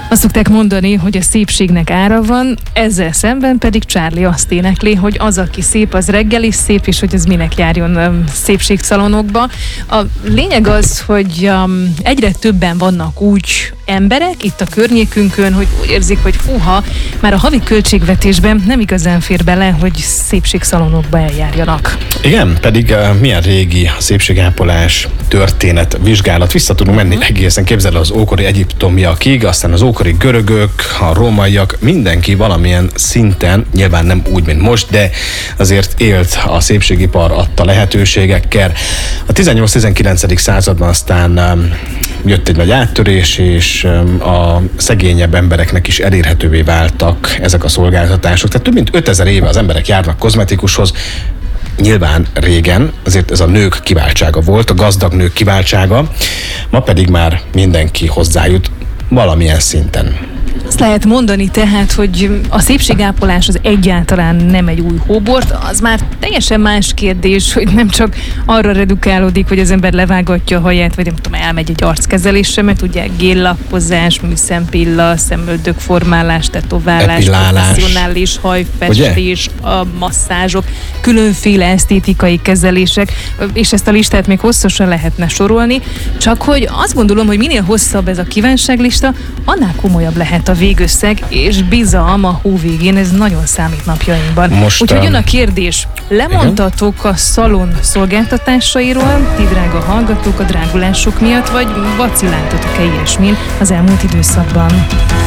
Azt szokták mondani, hogy a szépségnek ára van, ezzel szemben pedig Charlie azt énekli, hogy az, aki szép, az reggel is szép, és hogy ez minek járjon szépségszalonokba. A lényeg az, hogy egyre többen vannak úgy emberek itt a környékünkön, hogy úgy érzik, hogy fúha, már a havi költségvetésben nem igazán fér bele, hogy szépségszalonokba eljárjanak. Igen, pedig milyen régi szépségápolás, történet, vizsgálat, vissza tudunk menni egészen, képzeld az ókori egyiptomiakig, aztán az ókori görögök, a rómaiak, mindenki valamilyen szinten, nyilván nem úgy, mint most, de azért élt a szépségipar adta lehetőségekkel. A 18-19. Században aztán jött egy nagy áttörés, és a szegényebb embereknek is elérhetővé váltak ezek a szolgáltatások. Tehát több mint 5000 éve az emberek járnak kozmetikushoz. Nyilván régen azért ez a nők kiváltsága volt, a gazdag nők kiváltsága, ma pedig már mindenki hozzájut valamilyen szinten. Azt lehet mondani tehát, hogy a szépségápolás az egyáltalán nem egy új hóbort, az már teljesen más kérdés, hogy nem csak arra redukálódik, hogy az ember levágatja a haját, vagy nem tudom, elmegy egy arckezelésre, mert ugye géllappozás, műszempilla, szemöldökformálás, tetoválás, professzionális hajfestés, a masszázsok, különféle esztétikai kezelések, és ezt a listát még hosszasan lehetne sorolni, csak hogy azt gondolom, hogy minél hosszabb ez a kívánságlista, annál komolyabb lehet a végösszeg, és bizalom a hó végén, ez nagyon számít napjainkban. Úgyhogy jön a kérdés, lemondtatok a szalon szolgáltatásairól, ti drága hallgatók, a drágulások miatt, vagy vacilláltatok-e ilyesmin az elmúlt időszakban?